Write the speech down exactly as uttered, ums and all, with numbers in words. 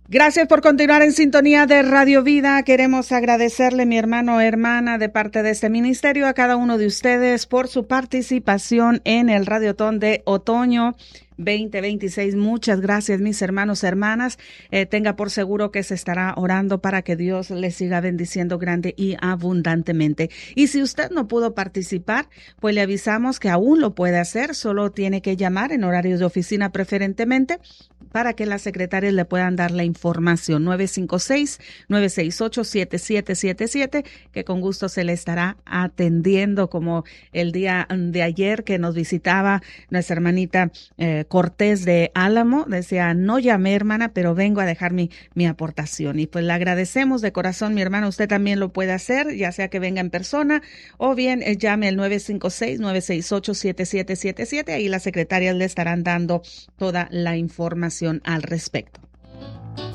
Gracias por continuar en sintonía de Radio Vida. Queremos agradecerle, mi hermano o hermana, de parte de este ministerio, a cada uno de ustedes por su participación en el Radiotón de Otoño veinte veintiséis. Muchas gracias, mis hermanos, hermanas. Eh, tenga por seguro que se estará orando para que Dios les siga bendiciendo grande y abundantemente. Y si usted no pudo participar, pues le avisamos que aún lo puede hacer. Solo tiene que llamar en horarios de oficina preferentemente para que las secretarias le puedan dar la información. nueve cinco seis, nueve seis ocho, siete siete siete siete, que con gusto se le estará atendiendo, como el día de ayer que nos visitaba nuestra hermanita eh, Cortés de Álamo. Decía, no llamé, hermana, pero vengo a dejar mi, mi aportación. Y pues le agradecemos de corazón, mi hermana. Usted también lo puede hacer, ya sea que venga en persona o bien eh, llame al nueve cinco seis, nueve seis ocho, siete siete siete siete. Ahí las secretarias le estarán dando toda la información al respecto.